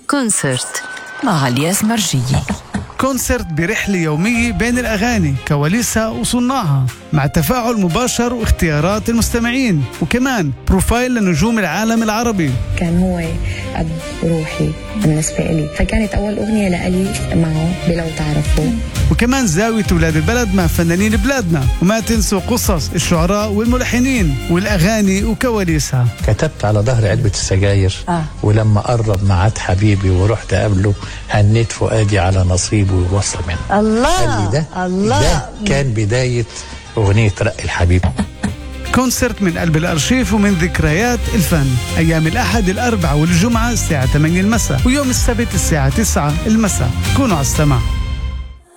كونسرت مع الياس مرجية. كونسرت برحلة يومية بين الأغاني، كواليسها وصناعها، مع تفاعل مباشر واختيارات المستمعين، وكمان بروفايل لنجوم العالم العربي. كان هو أب روحي بالنسبة لي، فكانت أول أغنية لألي معه بلو تعرفوا. وكمان زاوية ولاد البلد مع فنانين بلادنا، وما تنسوا قصص الشعراء والملحنين والأغاني وكواليسها. كتبت على ظهر علبة السجاير ولما قرب معاد حبيبي ورحت قبله هنيت فؤادي على نصيبه ووصل منه. الله ده كان بداية أغنية رق الحبيب. كونسرت من قلب الأرشيف ومن ذكريات الفن، أيام الأحد الأربعاء والجمعة الساعة 8 المساء، ويوم السبت الساعة 9 المساء. كونوا على السماع.